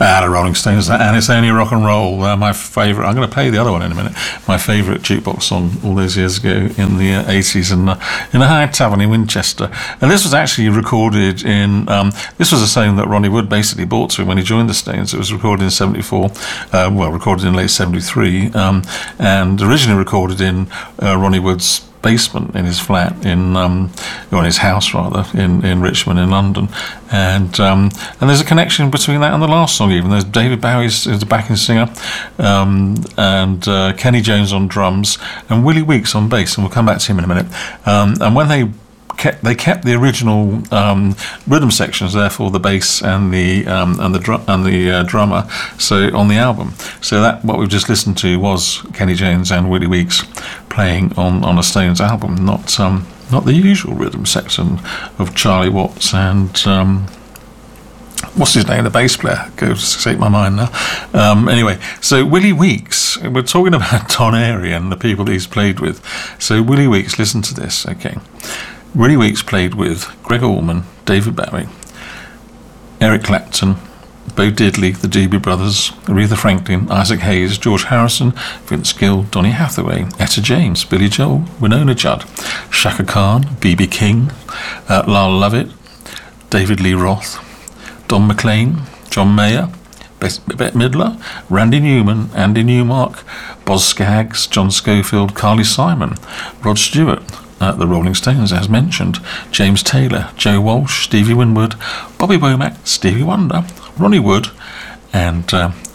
The Rolling Stones, and It's Only Rock and Roll, my favourite. I'm going to play the other one in a minute. My favourite jukebox song all those years ago in the 80s in a Hyde Tavern in Winchester. And this was actually recorded in, this was a song that Ronnie Wood basically brought to him when he joined the Stones. It was recorded in 74, recorded in late 73, and originally recorded in Ronnie Wood's basement in his flat or in his house rather in Richmond in London, and there's a connection between that and the last song. Even there's David Bowie's the backing singer, and Kenny Jones on drums, and Willie Weeks on bass, and we'll come back to him in a minute. And when they kept the original rhythm sections there for the bass and the drummer, so on the album. So that what we've just listened to was Kenny Jones and Willie Weeks playing on a Stones album, not the usual rhythm section of Charlie Watts and what's his name, the bass player, goes to escape my mind now. Anyway, so Willie Weeks, we're talking about Don Airey and the people he's played with. So Willie Weeks, listen to this, okay. Willie Weeks played with Greg Allman, David Bowie, Eric Clapton, Bo Diddley, the Doobie Brothers, Aretha Franklin, Isaac Hayes, George Harrison, Vince Gill, Donny Hathaway, Etta James, Billy Joel, Winona Judd, Shaka Khan, B.B. King, Lyle Lovett, David Lee Roth, Don McLean, John Mayer, Bette Midler, Randy Newman, Andy Newmark, Boz Scaggs, John Schofield, Carly Simon, Rod Stewart, the Rolling Stones, as mentioned, James Taylor, Joe Walsh, Stevie Winwood, Bobby Womack, Stevie Wonder, Ronnie Wood, and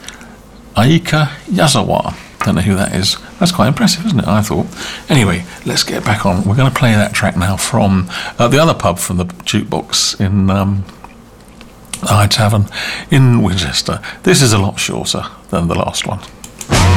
Aika Yazawa. Don't know who that is. That's quite impressive, isn't it? I thought. Anyway, let's get back on. We're going to play that track now from the other pub from the jukebox in the Hyde Tavern in Winchester. This is a lot shorter than the last one.